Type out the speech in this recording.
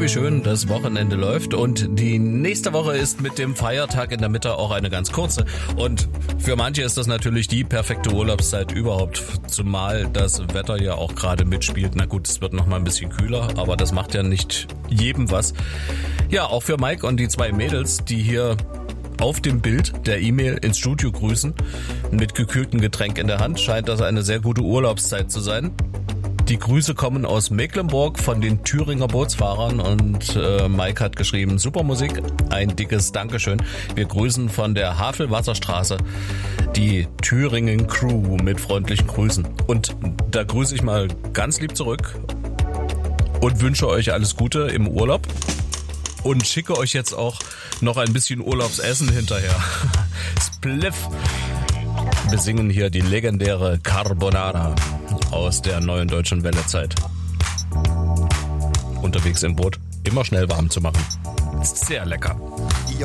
wie schön das Wochenende läuft. Und die nächste Woche ist mit dem Feiertag in der Mitte auch eine ganz kurze. Und für manche ist das natürlich die perfekte Urlaubszeit überhaupt. Zumal das Wetter ja auch gerade mitspielt. Na gut, es wird noch mal ein bisschen kühler, aber das macht ja nicht jedem was. Ja, auch für Mike und die zwei Mädels, die hier auf dem Bild der E-Mail ins Studio grüßen. Mit gekühltem Getränk in der Hand scheint das eine sehr gute Urlaubszeit zu sein. Die Grüße kommen aus Mecklenburg von den Thüringer Bootsfahrern und Mike hat geschrieben, super Musik, ein dickes Dankeschön. Wir grüßen von der Havelwasserstraße die Thüringen Crew mit freundlichen Grüßen. Und da grüße ich mal ganz lieb zurück und wünsche euch alles Gute im Urlaub und schicke euch jetzt auch noch ein bisschen Urlaubsessen hinterher. Spliff. Wir singen hier die legendäre Carbonara aus der Neuen Deutschen Welle-Zeit. Unterwegs im Boot immer schnell warm zu machen. Ist sehr lecker.